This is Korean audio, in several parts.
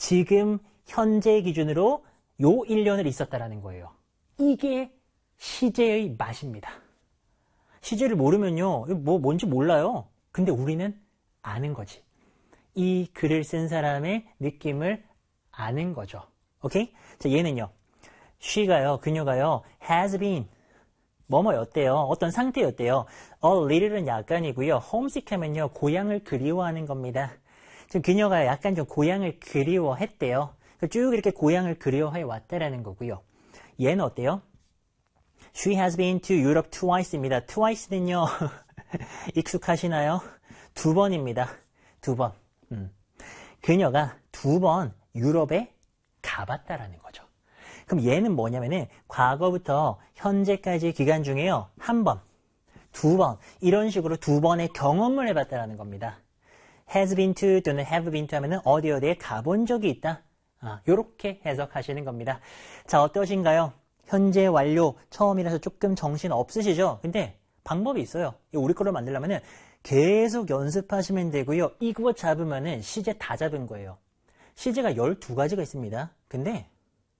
지금 현재 기준으로 요 1년을 있었다라는 거예요. 이게 시제의 맛입니다. 시제를 모르면요, 뭔지 몰라요. 근데 우리는 아는 거지. 이 글을 쓴 사람의 느낌을 아는 거죠. 오케이? 자, 얘는요. she가요, 그녀가요, has been, 뭐뭐였대요. 어떤 상태였대요. a little은 약간이고요. homesick 하면요, 고향을 그리워하는 겁니다. 지금 그녀가 약간 좀 고향을 그리워했대요. 쭉 이렇게 고향을 그리워해 왔다라는 거고요. 얘는 어때요? She has been to Europe twice입니다. twice는요, 익숙하시나요? 2번입니다. 2번. 그녀가 2번 유럽에 가봤다라는 거죠. 그럼 얘는 뭐냐면은 과거부터 현재까지 기간 중에요. 1번, 2번 이런 식으로 2번의 경험을 해봤다라는 겁니다. has been to 또는 have been to 하면은 어디에 가본 적이 있다. 요렇게 해석하시는 겁니다. 자, 어떠신가요? 현재 완료 처음이라서 조금 정신 없으시죠? 근데 방법이 있어요. 우리 거로 만들려면은 계속 연습하시면 되고요. 이거 잡으면은 시제 다 잡은 거예요. 시제가 12가지가 있습니다. 근데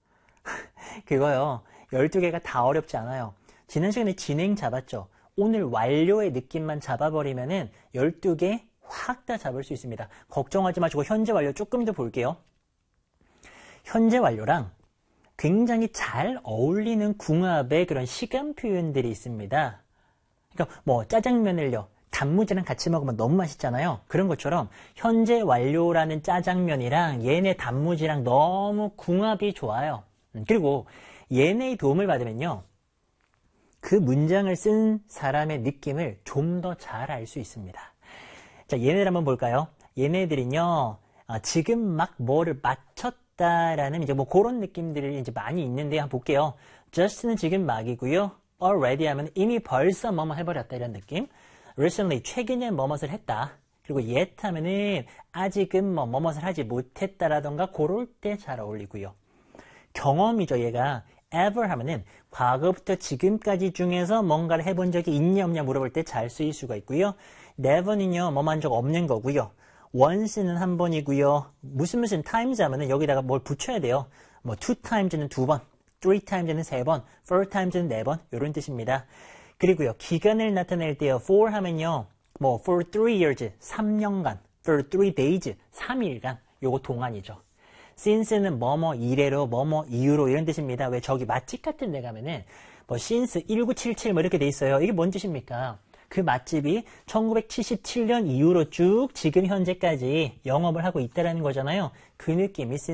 그거요. 12개가 다 어렵지 않아요. 지난 시간에 진행 잡았죠. 오늘 완료의 느낌만 잡아버리면은 12개 확 다 잡을 수 있습니다. 걱정하지 마시고 현재 완료 조금 더 볼게요. 현재 완료랑 굉장히 잘 어울리는 궁합의 그런 시간 표현들이 있습니다. 그러니까 뭐 짜장면을요. 단무지랑 같이 먹으면 너무 맛있잖아요. 그런 것처럼 현재 완료라는 짜장면이랑 얘네 단무지랑 너무 궁합이 좋아요. 그리고 얘네의 도움을 받으면요. 그 문장을 쓴 사람의 느낌을 좀 더 잘 알 수 있습니다. 자, 얘네들 한번 볼까요? 얘네들은요. 지금 막 뭐를 맞췄다라는 이제 뭐 그런 느낌들이 이제 많이 있는데 한번 볼게요. just는 지금 막이고요. already 하면 이미 벌써 뭐뭐 해버렸다 이런 느낌. recently 최근에 뭐뭇을 했다. 그리고 yet 하면은 아직은 뭐뭇을 하지 못했다라던가 그럴 때 잘 어울리고요. 경험이죠. 얘가 ever 하면은 과거부터 지금까지 중에서 뭔가를 해본 적이 있냐 없냐 물어볼 때 잘 쓰일 수가 있고요. never는요. 뭐만 적 없는 거고요. once는 한 번이고요. 무슨 times 하면은 여기다가 뭘 붙여야 돼요. 뭐 two times는 2번, three times는 3번, four times는 4번 이런 뜻입니다. 그리고요. 기간을 나타낼 때요. for 하면요. 뭐 for 3 years 3년간, for 3 days 3일간 요거 동안이죠. since는 뭐뭐 이래로 뭐뭐 이후로 이런 뜻입니다. 왜 저기 맛집 같은 데 가면은 뭐 since 1977 뭐 이렇게 돼 있어요. 이게 뭔 뜻입니까? 그 맛집이 1977년 이후로 쭉 지금 현재까지 영업을 하고 있다라는 거잖아요. 그 느낌이